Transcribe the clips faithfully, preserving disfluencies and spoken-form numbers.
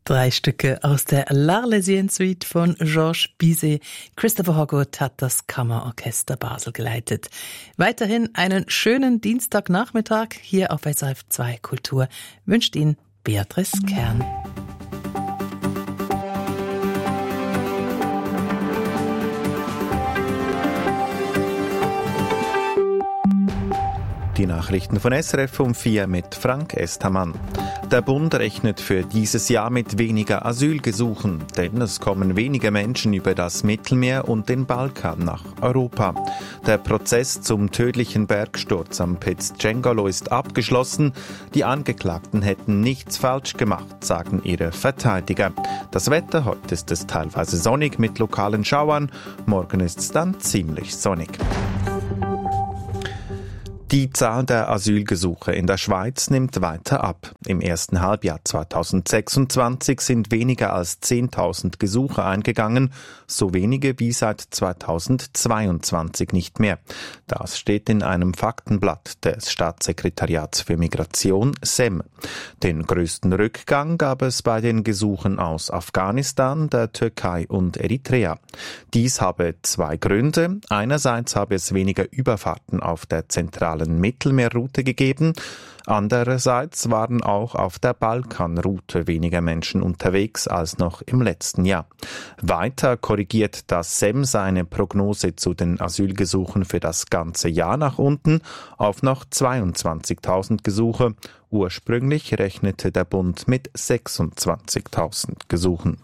Drei Stücke aus der L'Arlésienne-Suite von Georges Bizet. Christopher Hogwood hat das Kammerorchester Basel geleitet. Weiterhin einen schönen Dienstagnachmittag hier auf S R F zwei Kultur wünscht Ihnen Beatrice Kern. Die Nachrichten von S R F um vier mit Frank Estamann. Der Bund rechnet für dieses Jahr mit weniger Asylgesuchen, denn es kommen weniger Menschen über das Mittelmeer und den Balkan nach Europa. Der Prozess zum tödlichen Bergsturz am Piz Cengalo ist abgeschlossen. Die Angeklagten hätten nichts falsch gemacht, sagen ihre Verteidiger. Das Wetter, heute ist es teilweise sonnig mit lokalen Schauern, morgen ist es dann ziemlich sonnig. Die Zahl der Asylgesuche in der Schweiz nimmt weiter ab. Im ersten Halbjahr zweitausendsechsundzwanzig sind weniger als zehntausend Gesuche eingegangen, so wenige wie seit zweitausendzweiundzwanzig nicht mehr. Das steht in einem Faktenblatt des Staatssekretariats für Migration S E M. Den größten Rückgang gab es bei den Gesuchen aus Afghanistan, der Türkei und Eritrea. Dies habe zwei Gründe. Einerseits habe es weniger Überfahrten auf der zentralen Mittelmeerroute gegeben. Andererseits waren auch auf der Balkanroute weniger Menschen unterwegs als noch im letzten Jahr. Weiter korrigiert das S E M seine Prognose zu den Asylgesuchen für das ganze Jahr nach unten auf noch zweiundzwanzigtausend Gesuche. Ursprünglich rechnete der Bund mit sechsundzwanzigtausend Gesuchen.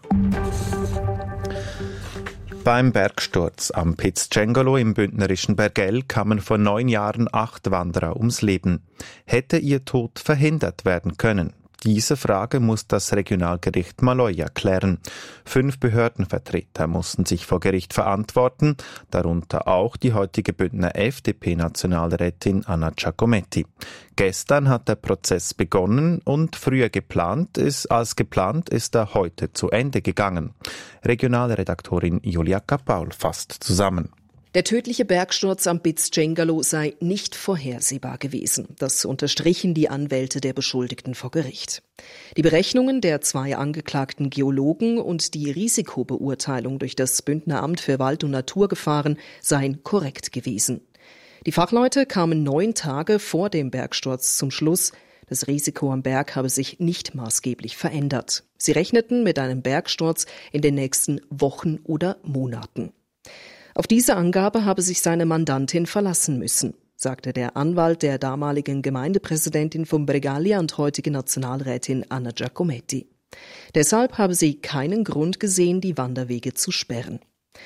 Beim Bergsturz am Piz Cengalo im bündnerischen Bergell kamen vor neun Jahren acht Wanderer ums Leben. Hätte ihr Tod verhindert werden können? Diese Frage muss das Regionalgericht Maloja klären. Fünf Behördenvertreter mussten sich vor Gericht verantworten, darunter auch die heutige Bündner F D P-Nationalrätin Anna Giacometti. Gestern hat der Prozess begonnen und früher geplant ist, als geplant ist er heute zu Ende gegangen. Regionalredaktorin Julia Kapaul fasst zusammen. Der tödliche Bergsturz am Piz Cengalo sei nicht vorhersehbar gewesen. Das unterstrichen die Anwälte der Beschuldigten vor Gericht. Die Berechnungen der zwei angeklagten Geologen und die Risikobeurteilung durch das Bündner Amt für Wald- und Naturgefahren seien korrekt gewesen. Die Fachleute kamen neun Tage vor dem Bergsturz zum Schluss, das Risiko am Berg habe sich nicht maßgeblich verändert. Sie rechneten mit einem Bergsturz in den nächsten Wochen oder Monaten. Auf diese Angabe habe sich seine Mandantin verlassen müssen, sagte der Anwalt der damaligen Gemeindepräsidentin von Bregaglia und heutige Nationalrätin Anna Giacometti. Deshalb habe sie keinen Grund gesehen, die Wanderwege zu sperren.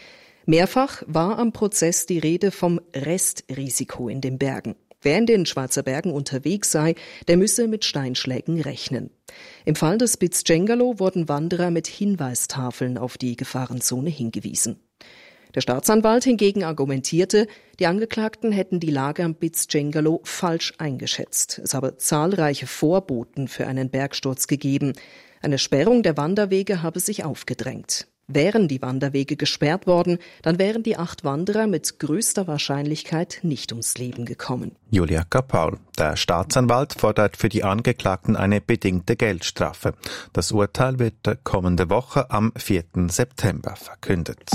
Mehrfach war am Prozess die Rede vom Restrisiko in den Bergen. Wer in den Schweizer Bergen unterwegs sei, der müsse mit Steinschlägen rechnen. Im Fall des Piz Cengalo wurden Wanderer mit Hinweistafeln auf die Gefahrenzone hingewiesen. Der Staatsanwalt hingegen argumentierte, die Angeklagten hätten die Lage am Piz Cengalo falsch eingeschätzt. Es habe zahlreiche Vorboten für einen Bergsturz gegeben. Eine Sperrung der Wanderwege habe sich aufgedrängt. Wären die Wanderwege gesperrt worden, dann wären die acht Wanderer mit größter Wahrscheinlichkeit nicht ums Leben gekommen. Julia Kapaul. Der Staatsanwalt fordert für die Angeklagten eine bedingte Geldstrafe. Das Urteil wird kommende Woche am vierten September verkündet.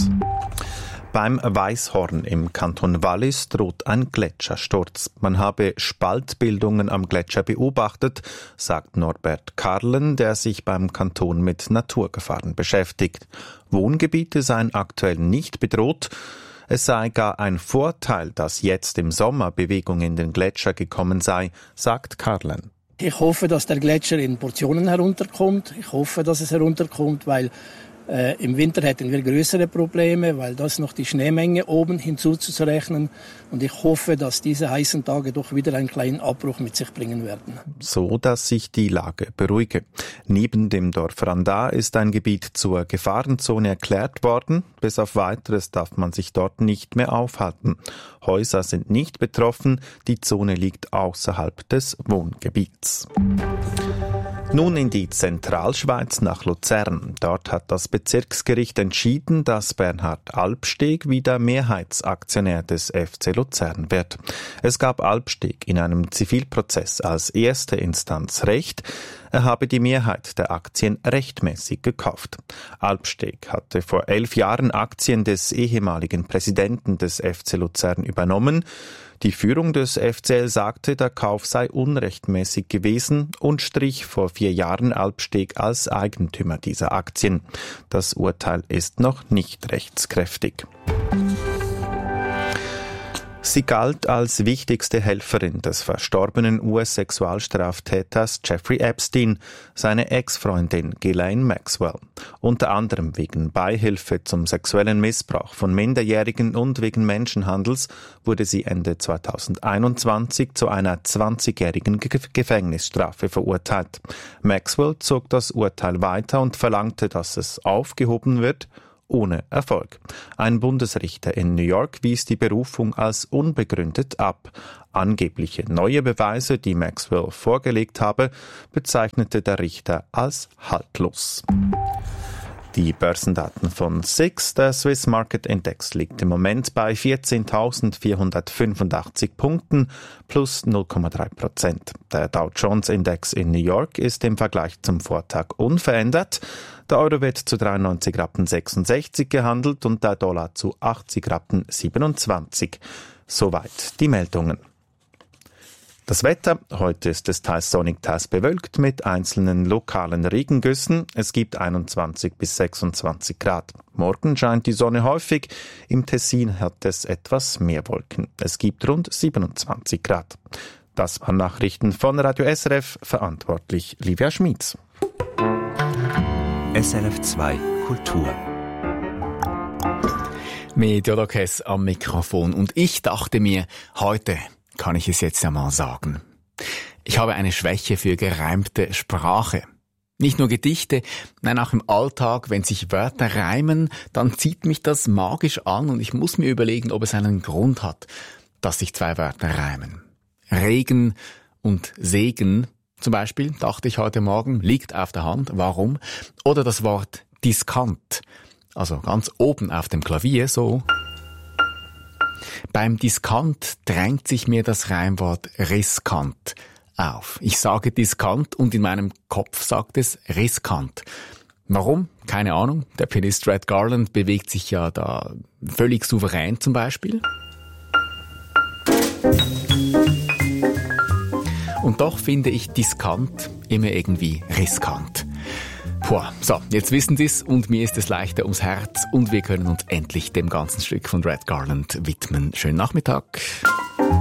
Beim Weißhorn im Kanton Wallis droht ein Gletschersturz. Man habe Spaltbildungen am Gletscher beobachtet, sagt Norbert Karlen, der sich beim Kanton mit Naturgefahren beschäftigt. Wohngebiete seien aktuell nicht bedroht. Es sei gar ein Vorteil, dass jetzt im Sommer Bewegung in den Gletscher gekommen sei, sagt Karlen. Ich hoffe, dass der Gletscher in Portionen herunterkommt. Ich hoffe, dass es herunterkommt, weil Äh, im Winter hätten wir größere Probleme, weil das noch die Schneemenge oben hinzuzurechnen. Und ich hoffe, dass diese heißen Tage doch wieder einen kleinen Abbruch mit sich bringen werden. So, dass sich die Lage beruhige. Neben dem Dorf Randa ist ein Gebiet zur Gefahrenzone erklärt worden. Bis auf Weiteres darf man sich dort nicht mehr aufhalten. Häuser sind nicht betroffen. Die Zone liegt außerhalb des Wohngebiets. Nun in die Zentralschweiz nach Luzern. Dort hat das Bezirksgericht entschieden, dass Bernhard Albsteg wieder Mehrheitsaktionär des F C Luzern wird. Es gab Albsteg in einem Zivilprozess als erste Instanz Recht. er habe die Mehrheit der Aktien rechtmäßig gekauft. Alpsteg hatte vor elf Jahren Aktien des ehemaligen Präsidenten des F C Luzern übernommen. Die Führung des F C L sagte, der Kauf sei unrechtmäßig gewesen und strich vor vier Jahren Alpsteg als Eigentümer dieser Aktien. Das Urteil ist noch nicht rechtskräftig. Sie galt als wichtigste Helferin des verstorbenen U S-Sexualstraftäters Jeffrey Epstein, seine Ex-Freundin Ghislaine Maxwell. Unter anderem wegen Beihilfe zum sexuellen Missbrauch von Minderjährigen und wegen Menschenhandels wurde sie Ende zweitausendeinundzwanzig zu einer zwanzigjährigen Ge- Gefängnisstrafe verurteilt. Maxwell zog das Urteil weiter und verlangte, dass es aufgehoben wird, ohne Erfolg. Ein Bundesrichter in New York wies die Berufung als unbegründet ab. Angebliche neue Beweise, die Maxwell vorgelegt habe, bezeichnete der Richter als haltlos. Die Börsendaten von S I X, der Swiss Market Index, liegt im Moment bei vierzehntausendvierhundertfünfundachtzig Punkten plus null Komma drei Prozent. Der Dow Jones Index in New York ist im Vergleich zum Vortag unverändert. Der Euro wird zu dreiundneunzig Rappen sechsundsechzig gehandelt und der Dollar zu achtzig Rappen siebenundzwanzig. Soweit die Meldungen. Das Wetter: Heute ist es teils sonnig, teils bewölkt mit einzelnen lokalen Regengüssen. Es gibt einundzwanzig bis sechsundzwanzig Grad. Morgen scheint die Sonne häufig. Im Tessin hat es etwas mehr Wolken. Es gibt rund siebenundzwanzig Grad. Das waren Nachrichten von Radio S R F, verantwortlich Livia Schmitz. S R F zwei Kultur. Mediolokes am Mikrofon und ich dachte mir, heute kann ich es jetzt einmal sagen. Ich habe eine Schwäche für gereimte Sprache. Nicht nur Gedichte, nein, auch im Alltag, wenn sich Wörter reimen, dann zieht mich das magisch an und ich muss mir überlegen, ob es einen Grund hat, dass sich zwei Wörter reimen. Regen und Segen zum Beispiel, dachte ich heute Morgen, liegt auf der Hand. Warum? Oder das Wort Diskant, also ganz oben auf dem Klavier, so. Beim Diskant drängt sich mir das Reimwort riskant auf. Ich sage Diskant und in meinem Kopf sagt es riskant. Warum? Keine Ahnung. Der Pianist Red Garland bewegt sich ja da völlig souverän zum Beispiel. Und doch finde ich Diskant immer irgendwie riskant. Puh, so, jetzt wissen Sie es und mir ist es leichter ums Herz und wir können uns endlich dem ganzen Stück von Red Garland widmen. Schönen Nachmittag.